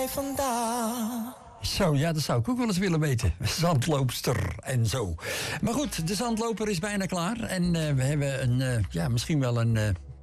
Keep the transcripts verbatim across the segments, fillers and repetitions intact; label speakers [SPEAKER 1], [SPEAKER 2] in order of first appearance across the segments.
[SPEAKER 1] jij vandaan?
[SPEAKER 2] Zo, ja, dat zou ik ook wel eens willen weten. Zandloopster en zo. Maar goed, de zandloper is bijna klaar. En uh, we hebben een, uh, ja, misschien wel een uh,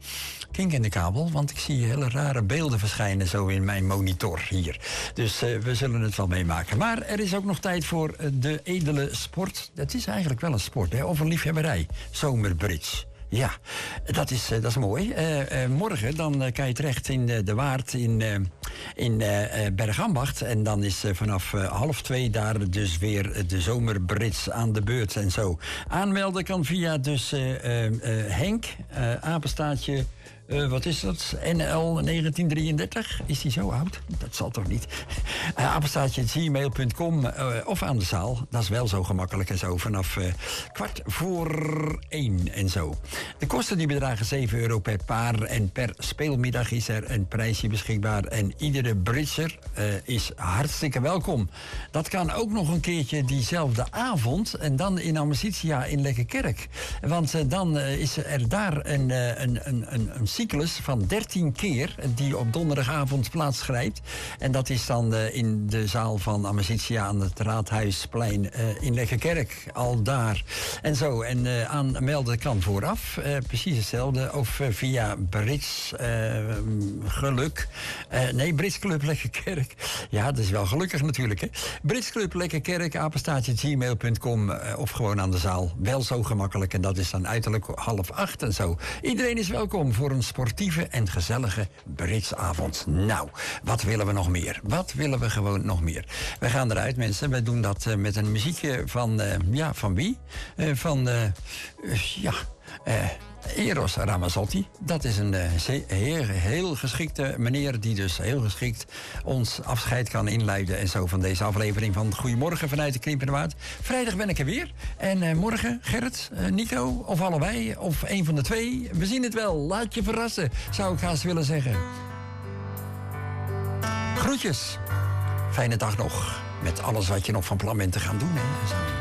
[SPEAKER 2] kink in de kabel. Want ik zie hele rare beelden verschijnen zo in mijn monitor hier. Dus uh, we zullen het wel meemaken. Maar er is ook nog tijd voor uh, de edele sport. Het is eigenlijk wel een sport, hè, of een liefhebberij. Zomerbridge. Ja, dat is, uh, dat is mooi. Uh, uh, morgen dan uh, kan je terecht in uh, de Waard in, uh, in uh, Bergambacht. En dan is uh, vanaf uh, half twee daar dus weer de zomerbridge aan de beurt en zo. Aanmelden kan via dus uh, uh, uh, Henk, uh, apenstaartje... Uh, wat is dat? N L negentien drieëndertig? Is die zo oud? Dat zal toch niet? Uh, apenstaartje gmail punt com uh, of aan de zaal. Dat is wel zo gemakkelijk en zo. Vanaf uh, kwart voor één en zo. De kosten die bedragen zeven euro per paar. En per speelmiddag is er een prijsje beschikbaar. En iedere bridger uh, is hartstikke welkom. Dat kan ook nog een keertje diezelfde avond. En dan in Amicitia in Lekkerkerk. Want uh, dan uh, is er daar een, uh, een, een, een, een cyclus van dertien keer die op donderdagavond plaatsgrijpt. En dat is dan uh, in de zaal van Amicitia aan het Raadhuisplein uh, in Lekkerkerk. Al daar. En zo. En uh, aanmelden kan vooraf. Uh, precies hetzelfde. Of uh, via Brits uh, Geluk. Uh, nee, Brits Club Lekkerkerk. Ja, dat is wel gelukkig natuurlijk, hè. Brits Club Lekkerkerk, apenstaartje gmail punt com uh, of gewoon aan de zaal. Wel zo gemakkelijk. En dat is dan uiterlijk half acht en zo. Iedereen is welkom voor een sportieve en gezellige Britsavond. Nou, wat willen we nog meer? Wat willen we gewoon nog meer? We gaan eruit, mensen. We doen dat uh, met een muziekje van, uh, ja, van wie? Uh, van, uh, uh, ja, uh, Eros Ramazzotti. Dat is een uh, heel, heel geschikte meneer die dus heel geschikt ons afscheid kan inluiden en zo van deze aflevering van Goedemorgen vanuit de Krimpende Waard. Vrijdag ben ik er weer. En uh, morgen Gerrit, uh, Nico of allebei of een van de twee. We zien het wel. Laat je verrassen, zou ik haast willen zeggen. Groetjes. Fijne dag nog. Met alles wat je nog van plan bent te gaan doen. Hè.